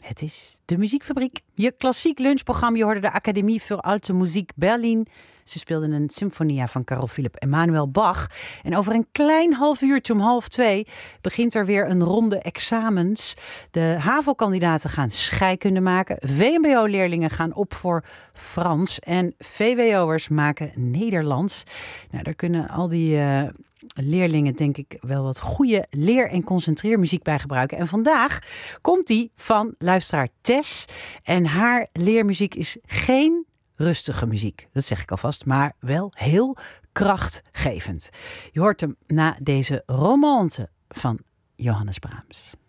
Het is de Muziekfabriek. Je klassiek lunchprogramma. Je hoorde de Academie voor Alte Musik Berlin. Ze speelden een symfonia van Carl Philipp Emanuel Bach. En over een klein half uurtje om 1:30 begint er weer een ronde examens. De HAVO-kandidaten gaan scheikunde maken. VMBO-leerlingen gaan op voor Frans. En VWO'ers maken Nederlands. Nou, daar kunnen al die leerlingen denk ik wel wat goede leer- en concentreermuziek bij gebruiken. En vandaag komt die van luisteraar Tess. En haar leermuziek is geen rustige muziek, dat zeg ik alvast, maar wel heel krachtgevend. Je hoort hem na deze romance van Johannes Brahms.